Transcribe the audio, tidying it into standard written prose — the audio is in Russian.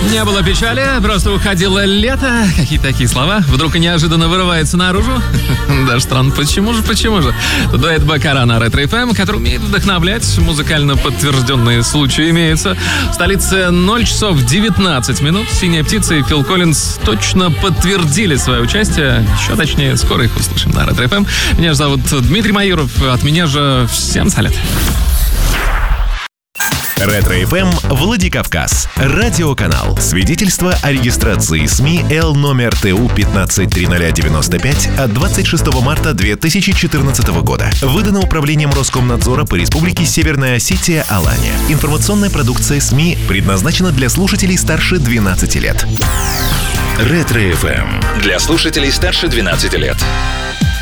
Не было печали, просто уходило лето. Какие такие слова вдруг неожиданно вырываются наружу. Даже странно, почему же? Дуэт Бакара на Ретро ФМ, который умеет вдохновлять. Музыкально подтвержденные случаи имеются. В столице 0 часов 19 минут. Синяя птица и Фил Коллинз точно подтвердили свое участие. Еще точнее, скоро их услышим на Ретро ФМ. Меня зовут Дмитрий Майоров. От меня же всем салют. Ретро ФМ Владикавказ. Радиоканал. Свидетельство о регистрации СМИ Л номер ТУ 153095 от 26 марта 2014 года. Выдано Управлением Роскомнадзора по Республике Северная Осетия Алания. Информационная продукция СМИ предназначена для слушателей старше 12 лет. Ретро ФМ. Для слушателей старше 12 лет.